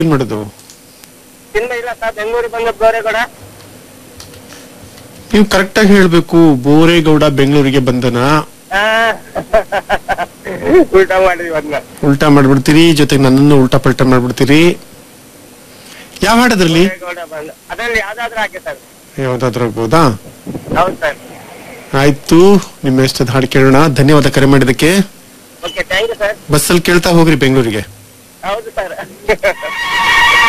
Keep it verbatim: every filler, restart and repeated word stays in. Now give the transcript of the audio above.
ಏನ್ ಮಾಡುದು? ಇನ್ನ ಇಲ್ಲ ಸರ್, ಬೆಂಗಳೂರಿಗೆ ಬಂದ ಬೋರೇಗೌಡ. ನೀವು ಕರೆಕ್ಟ್ ಆಗಿ ಹೇಳ್ಬೇಕು. ಬೋರೇಗೌಡ ಬೆಂಗಳೂರಿಗೆ ಬಂದನಾ? ಉಲ್ಟಾ ಮಾಡಿದ್ವಿ ಅದನ್ನ. ಉಲ್ಟಾ ಮಾಡ್ಬಿಡ್ತೀರಿ, ಜೊತೆಗೆ ನನ್ನನ್ನು ಉಲ್ಟಾ ಪಲ್ಟಾ ಮಾಡ್ಬಿಡ್ತೀರಿ. ಯಾವ ಹಾಡದ್ರಲ್ಲಿ? ಅದ್ರಲ್ಲಿ ಯಾವ್ದಾದ್ರು ಹಾಕಿ ಸರ್. ಯಾವ್ದಾದ್ರು ಆಗ್ಬೋದಾ? ಹೌದು ಸರ್. ಆಯ್ತು, ನಿಮ್ಮ ಇಷ್ಟದ ಹಾಡು ಕೇಳೋಣ. ಧನ್ಯವಾದ ಕರೆ ಮಾಡಿದಕ್ಕೆ. Okay, thank you sir. ಬಸ್ಸಲ್ಲಿ ಕೇಳ್ತಾ ಹೋಗ್ರಿ ಬೆಂಗಳೂರಿಗೆ. ಹೌದು ಸರ್.